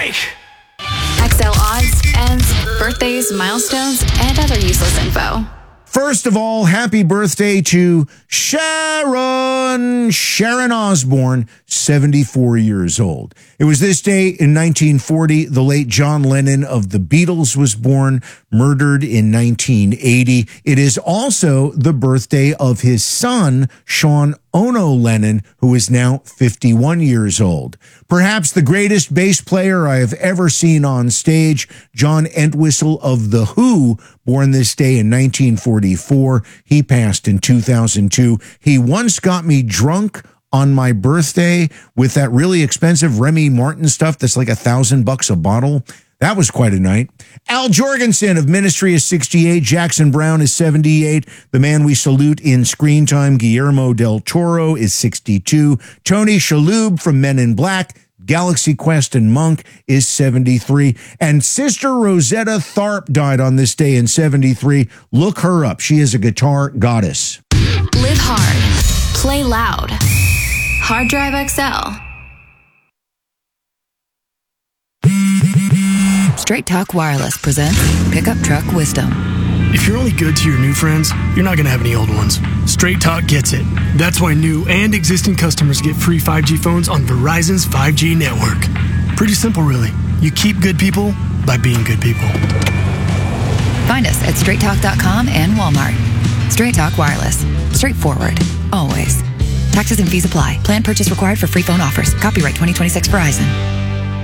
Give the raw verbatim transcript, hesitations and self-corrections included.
X L odds, ends, birthdays, milestones, and other useless info. First of all, happy birthday to Sharon, Sharon Osbourne, seventy-four years old. It was this day in nineteen forty, the late John Lennon of the Beatles was born, murdered in nineteen eighty. It is also the birthday of his son, Sean Ono Lennon, who is now fifty-one years old. Perhaps the greatest bass player I have ever seen on stage, John Entwistle of The Who, born this day in nineteen forty-four. He passed in two thousand two. He once got me drunk on my birthday with that really expensive Remy Martin stuff that's like a thousand bucks a bottle. That was quite a night. Al Jorgensen of Ministry is sixty-eight. Jackson Brown is seventy-eight. The man we salute in screen time, Guillermo del Toro, is sixty-two. Tony Shalhoub from Men in Black, Galaxy Quest, and Monk is seventy-three. And Sister Rosetta Tharpe died on this day in seventy-three. Look her up. She is a guitar goddess. Live hard. Play loud. Hard Drive X L. Straight Talk Wireless presents Pickup Truck Wisdom. If you're only good to your new friends, you're not going to have any old ones. Straight Talk gets it. That's why new and existing customers get free five G phones on Verizon's five G network. Pretty simple, really. You keep good people by being good people. Find us at straight talk dot com and Walmart. Straight Talk Wireless. Straightforward. Always. Taxes and fees apply. Plan purchase required for free phone offers. Copyright twenty twenty-six Verizon.